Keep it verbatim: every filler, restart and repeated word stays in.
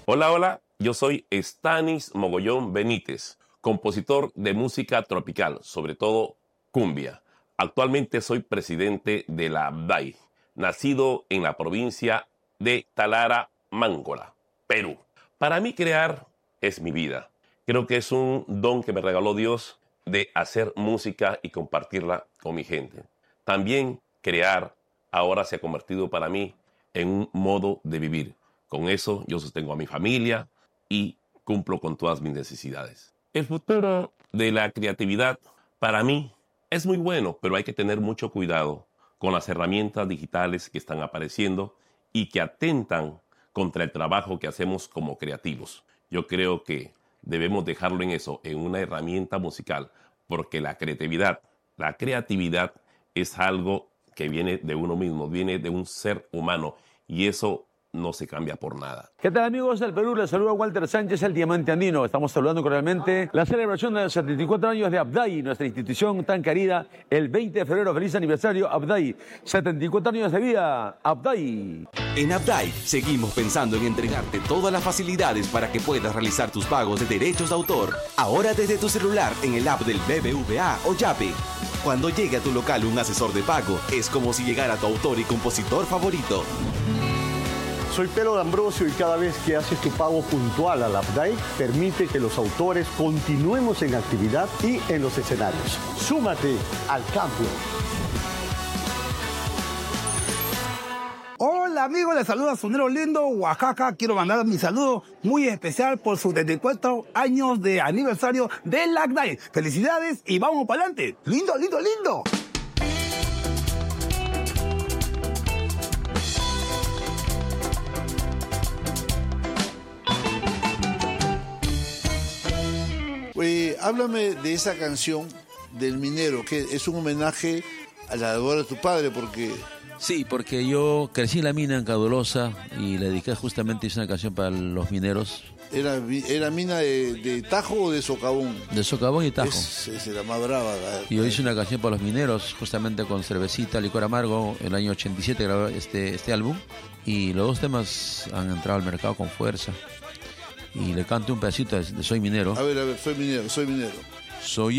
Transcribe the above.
Hola, hola, yo soy Stanis Mogollón Benítez, compositor de música tropical, sobre todo cumbia. Actualmente soy presidente de la ABDAI, nacido en la provincia de Talara, Mángola, Perú. Para mí crear es mi vida. Creo que es un don que me regaló Dios de hacer música y compartirla con mi gente. También crear ahora se ha convertido para mí en un modo de vivir. Con eso yo sostengo a mi familia y cumplo con todas mis necesidades. El futuro de la creatividad para mí es muy bueno, pero hay que tener mucho cuidado con las herramientas digitales que están apareciendo y que atentan contra el trabajo que hacemos como creativos. Yo creo que debemos dejarlo en eso, en una herramienta musical, porque la creatividad, la creatividad es algo que viene de uno mismo, viene de un ser humano y eso no se cambia por nada. ¿Qué tal, amigos del Perú? Les saluda Walter Sánchez, el Diamante Andino. Estamos saludando cordialmente la celebración de los setenta y cuatro años de ABDAI, nuestra institución tan querida, el veinte de febrero. ¡Feliz aniversario, ABDAI! setenta y cuatro años de vida, ABDAI. En ABDAI seguimos pensando en entregarte todas las facilidades para que puedas realizar tus pagos de derechos de autor. Ahora desde tu celular en el app del B B V A o Yape. Cuando llegue a tu local un asesor de pago, es como si llegara tu autor y compositor favorito. Soy Pedro D'Ambrosio y cada vez que haces tu pago puntual a la ABDAI, permite que los autores continuemos en actividad y en los escenarios. Súmate al cambio. Hola amigos, les saluda Sonero Lindo, Oaxaca. Quiero mandar mi saludo muy especial por sus setenta y cuatro años de aniversario de la ABDAI. Felicidades y vamos para adelante. Lindo, lindo, lindo. Eh, háblame de esa canción del minero, que es un homenaje a la labor de tu padre, porque... Sí, porque yo crecí en la mina en Caudalosa y le dediqué justamente, hice una canción para los mineros. ¿Era, era mina de, de Tajo o de Socavón? De Socavón y Tajo. Es, es la más brava. La, y yo hice una canción para los mineros, justamente con Cervecita, Licor Amargo, en el año ochenta y siete grabé este, este álbum. Y los dos temas han entrado al mercado con fuerza. Y le canto un pedacito de Soy Minero. A ver, a ver, soy minero, soy minero. Soy